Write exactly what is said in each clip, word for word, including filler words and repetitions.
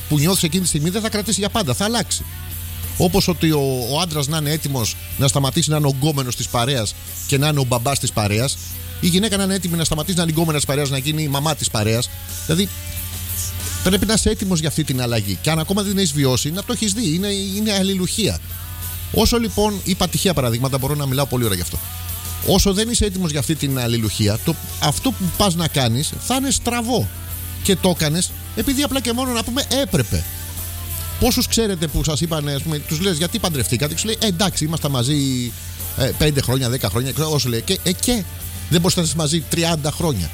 που νιώθεις εκείνη τη στιγμή δεν θα κρατήσει για πάντα, θα αλλάξει. Όπως ότι ο, ο άντρας να είναι έτοιμος να σταματήσει να είναι ο γκόμενος της παρέας και να είναι ο μπαμπάς της παρέας, η γυναίκα να είναι έτοιμη να σταματήσει να είναι η γκόμενα της παρέας, να γίνει η μαμά της παρέας. Δηλαδή πρέπει να είσαι έτοιμος για αυτή την αλλαγή. Και αν ακόμα δεν έχεις βιώσει, να το έχεις δει. Είναι, είναι αλληλουχία. Όσο λοιπόν, είπα τυχαία παραδείγματα, μπορώ να μιλάω πολύ ώρα γι' αυτό. Όσο δεν είσαι έτοιμος για αυτή την αλληλουχία, το, αυτό που πας να κάνεις θα είναι στραβό. Και το έκανες επειδή απλά και μόνο να πούμε έπρεπε. Πόσους ξέρετε που σας είπαν, ας πούμε, τους λες γιατί παντρευτήκατε, και σου λέει ε, εντάξει, ήμασταν μαζί ε, πέντε χρόνια, δέκα χρόνια, όσο λέει, και, ε, και δεν μπορείς να είσαι μαζί τριάντα χρόνια.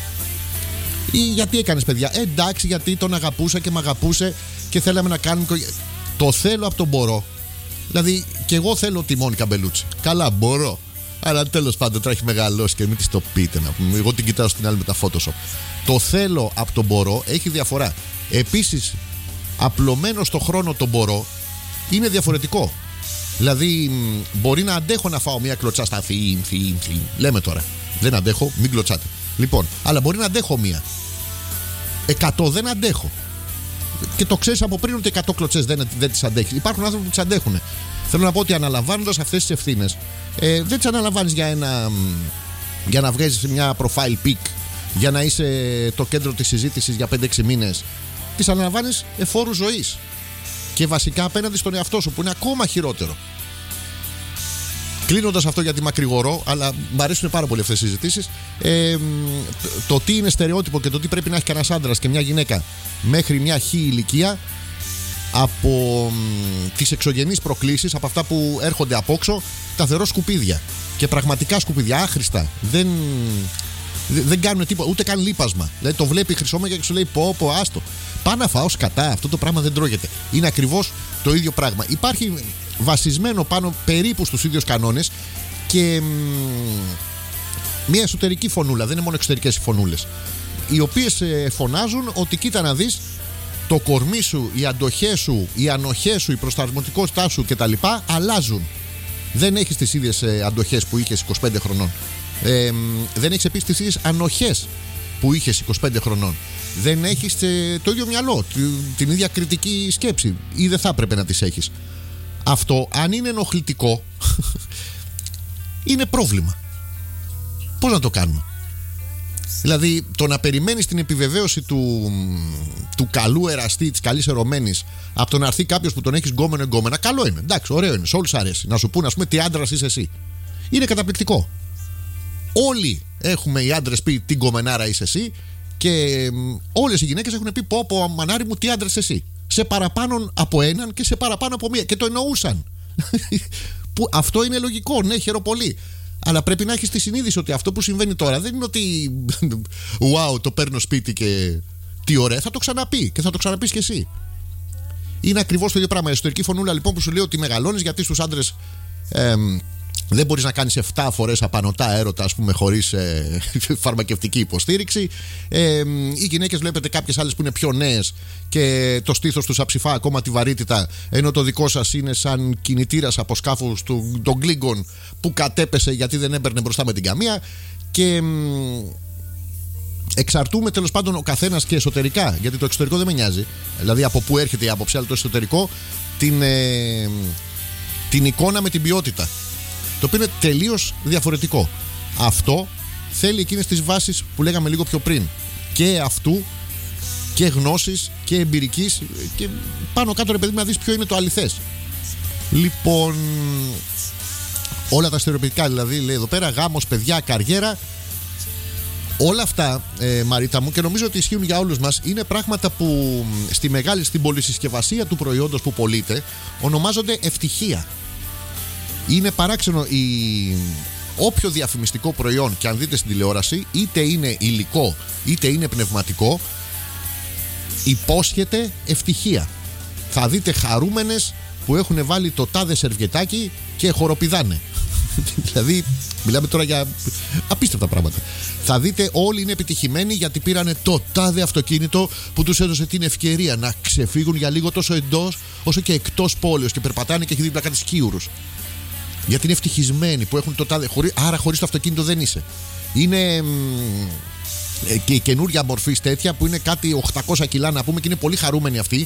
Ή γιατί έκανες παιδιά, ε, εντάξει, γιατί τον αγαπούσα και μ' αγαπούσε και θέλαμε να κάνουμε. Το θέλω από τον μπορώ. Δηλαδή, και εγώ θέλω τη Μόνικα Μπελούτσι. Καλά, μπορώ. Αλλά τέλος πάντων τώρα έχει μεγαλώσει και μην της το πείτε να πούμε. Εγώ την κοιτάω στην άλλη με τα Photoshop. Το θέλω από τον μπορώ έχει διαφορά. Επίσης, απλωμένο στο χρόνο το μπορώ είναι διαφορετικό. Δηλαδή, μπορεί να αντέχω να φάω μια κλωτσά στα θύμ, θύμ, θύμ. Λέμε τώρα. Δεν αντέχω, μην κλωτσάτε. Λοιπόν, αλλά μπορεί να αντέχω μία. Εκατό δεν αντέχω. Και το ξέρεις από πριν ότι εκατό κλωτσές δεν, δεν τις αντέχεις. Υπάρχουν άνθρωποι που τις αντέχουν. Θέλω να πω ότι αναλαμβάνοντας αυτές τις ευθύνες, ε, δεν τις αναλαμβάνεις για, ένα, για να βγάζεις μια profile pic, για να είσαι το κέντρο της συζήτησης για πέντε έξι μήνες. Τις αναλαμβάνεις εφόρου ζωής. Και βασικά απέναντι στον εαυτό σου, που είναι ακόμα χειρότερο. Κλείνοντας αυτό, γιατί μακρηγορώ, αλλά μου αρέσουν πάρα πολύ αυτές οι συζητήσεις. Ε, το, το τι είναι στερεότυπο και το τι πρέπει να έχει κανένας άντρας και μια γυναίκα μέχρι μια χή ηλικία, από μ, τις εξωγενείς προκλήσεις, από αυτά που έρχονται απόξω, σταθερό σκουπίδια. Και πραγματικά σκουπίδια, άχρηστα. Δεν, δεν κάνουν τίποτα, ούτε καν λείπασμα. Δηλαδή το βλέπει η Χρυσόμαγια και σου λέει πω, πω, άστο. Πάω να φάω σκατά, αυτό το πράγμα δεν τρώγεται. Είναι ακριβώς το ίδιο πράγμα. Υπάρχει βασισμένο πάνω περίπου στους ίδιους κανόνες και μ, μια εσωτερική φωνούλα, δεν είναι μόνο εξωτερικές οι φωνούλες, οι οποίες ε, φωνάζουν ότι κοίτα να δεις, το κορμί σου, οι αντοχές σου, οι ανοχές σου, η προστατευτικότητά σου κτλ. Αλλάζουν. Δεν έχεις τις ίδιες ε, αντοχές που είχες είκοσι πέντε χρονών. Ε, δεν έχεις επίσης τις ίδιες ανοχές που είχες είκοσι πέντε χρονών. Δεν έχεις ε, το ίδιο μυαλό, την ίδια κριτική σκέψη, ή δεν θα έπρεπε να τις έχεις. Αυτό, αν είναι ενοχλητικό, είναι πρόβλημα. Πώς να το κάνουμε? Δηλαδή, το να περιμένεις την επιβεβαίωση του, του καλού εραστή, της καλής ερωμένης, από το να έρθει κάποιος που τον έχεις γκόμενο εγκόμενα, καλό είναι. Εντάξει, ωραίο είναι, σε όλους αρέσει. Να σου πούνε, ας πούμε, τι άντρας είσαι εσύ. Είναι καταπληκτικό. Όλοι έχουμε οι άντρες πει τι γκομενάρα είσαι εσύ, και όλες οι γυναίκες έχουν πει πω, πω, μανάρι μου, τι άντρας εσύ. Σε παραπάνω από έναν και σε παραπάνω από μία. Και το εννοούσαν. Που αυτό είναι λογικό, ναι, χαίρομαι πολύ. Αλλά πρέπει να έχεις τη συνείδηση ότι αυτό που συμβαίνει τώρα δεν είναι ότι wow, το παίρνω σπίτι και τι ωραία. Θα το ξαναπεί και θα το ξαναπείς κι εσύ. Είναι ακριβώς το ίδιο πράγμα. Η εσωτερική φωνούλα λοιπόν που σου λέει ότι μεγαλώνεις, γιατί στους άντρες ε, δεν μπορείς να κάνεις επτά φορές απανωτά έρωτα, ας πούμε, χωρίς ε, φαρμακευτική υποστήριξη. Ε, οι γυναίκες βλέπετε κάποιες άλλες που είναι πιο νέες και το στήθος τους αψηφά ακόμα τη βαρύτητα, ενώ το δικό σας είναι σαν κινητήρας από σκάφους του, των Γκλίγκον που κατέπεσε γιατί δεν έμπαιρνε μπροστά με την καμία. Και μ, εξαρτούμε τέλος πάντων ο καθένας και εσωτερικά, γιατί το εξωτερικό δεν με νοιάζει. Δηλαδή από πού έρχεται η άποψη, αλλά το εσωτερικό, την, ε, την εικόνα με την ποιότητα. Το οποίο είναι τελείως διαφορετικό. Αυτό θέλει εκείνες τις βάσεις που λέγαμε λίγο πιο πριν. Και αυτού και γνώσης και εμπειρικής. Και πάνω κάτω, ρε παιδί, να δεις ποιο είναι το αληθές. Λοιπόν, όλα τα στερεοτυπικά, δηλαδή λέει εδώ πέρα γάμος, παιδιά, καριέρα. Όλα αυτά, ε, Μαρίτα μου, και νομίζω ότι ισχύουν για όλους μας, είναι πράγματα που στη μεγάλη, στην πολυσυσκευασία του προϊόντος που πωλείται, ονομάζονται ευτυχία. Είναι παράξενο η... όποιο διαφημιστικό προϊόν και αν δείτε στην τηλεόραση, είτε είναι υλικό είτε είναι πνευματικό, υπόσχεται ευτυχία. Θα δείτε χαρούμενες που έχουν βάλει το τάδε σερβιετάκι και χοροπηδάνε. Δηλαδή, μιλάμε τώρα για απίστευτα πράγματα. Θα δείτε όλοι είναι επιτυχημένοι γιατί πήρανε το τάδε αυτοκίνητο που τους έδωσε την ευκαιρία να ξεφύγουν για λίγο τόσο εντός όσο και εκτός πόλεως και περπατάνε και έχει δίπλα κάτι σκίουρους. Γιατί είναι ευτυχισμένοι που έχουν το τάδε. Χωρί, άρα χωρίς το αυτοκίνητο δεν είσαι. Είναι μ, και η καινούρια μορφή τέτοια που είναι κάτι οκτακόσια κιλά να πούμε και είναι πολύ χαρούμενοι αυτοί